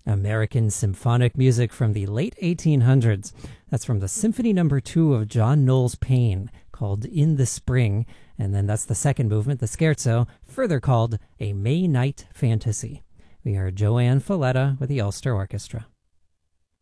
American symphonic music from the late 1800s. That's from the Symphony No. 2 of John Knowles Paine, called In the Spring, and then that's the second movement, the scherzo, further called A May Night Fantasy. We are Joanne Falletta with the Ulster Orchestra.